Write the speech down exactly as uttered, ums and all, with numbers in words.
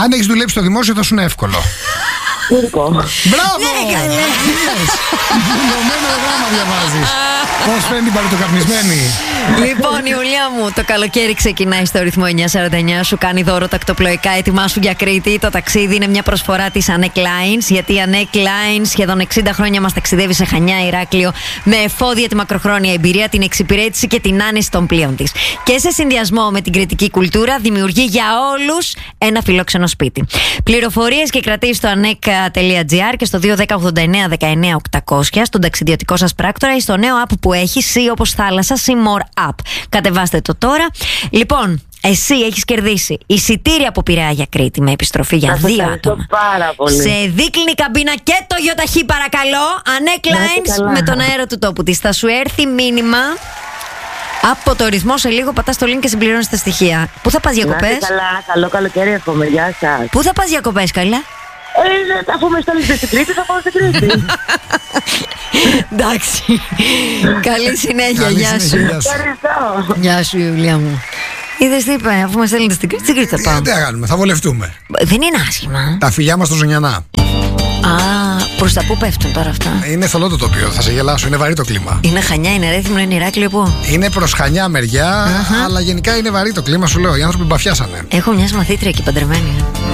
Αν έχεις δουλέψει στο δημόσιο, θα σου είναι εύκολο. Τουρκό. Μπράβο! Ναι, καλέ. Βουλωμένο γράμμα διαβάζεις. Πώς φαίνεται η παλιτοκαπνισμένη. Λοιπόν, Ιουλία μου, το καλοκαίρι ξεκινάει στο ρυθμό εννιά σαράντα εννιά. Σου κάνει δώρο τακτοπλοϊκά. Ετοιμάσου για Κρήτη. Το ταξίδι είναι μια προσφορά της Anec Lines. Γιατί η Anec Lines σχεδόν εξήντα χρόνια μας ταξιδεύει σε Χανιά, Ηράκλειο, με εφόδια τη μακροχρόνια εμπειρία, την εξυπηρέτηση και την άνεση των πλοίων της. Και σε συνδυασμό με την κρητική κουλτούρα, δημιουργεί για όλους ένα φιλόξενο σπίτι. Πληροφορίες και κρατήσεις στο anec τελεία gr και στο δύο ένα μηδέν ογδόντα εννέα δεκαεννέα οκτακόσια, στον ταξιδιωτικό σας πράκτορα ή στο νέο app που έχει, Sea όπως θάλασσα, Sea More App. Κατεβάστε το τώρα. Λοιπόν, εσύ έχεις κερδίσει εισιτήρια από Πειραιά για Κρήτη με επιστροφή για δύο άτομα. Πάρα πολύ. Σε δίκλινη καμπίνα και το γιοταχή, παρακαλώ. Anec Lines με τον αέρα του τόπου της. Θα σου έρθει μήνυμα από το ρυθμό σε λίγο. Πατάς το link και συμπληρώνεις τα στοιχεία. Πού θα πας διακοπές? Καλά, καλό καλοκαίρι, εύχομαι. Γεια σας. Πού θα πας διακοπές, καλά? Ε, αφού με στέλνεις στην Κρήτη, θα πάω στην Κρήτη. Εντάξει. Καλή συνέχεια. Καλή Γεια σου. συνέχεια, γεια σου. Ευχαριστώ. Γεια σου, Ιουλία μου. Είδες τι είπε, αφού μας στέλνετε στην Κρήτη, στην Κρήτη θα Ε, πάμε. Τι θα κάνουμε, θα βολευτούμε. Δεν είναι άσχημα. Τα φιλιά μας στο Ζωνιανά. Α, προς τα πού πέφτουν τώρα αυτά? Είναι θολό το τοπίο, θα σε γελάσω, είναι βαρύ το κλίμα. Είναι Χανιά, είναι Ρέθυμνο, είναι Ηράκλειο, πού? Είναι προς Χανιά μεριά, αλλά γενικά είναι βαρύ το κλίμα, σου λέω. Οι άνθρωποι μπαφιάσανε. Έχω μια μαθήτρια εκεί παντρεμένη.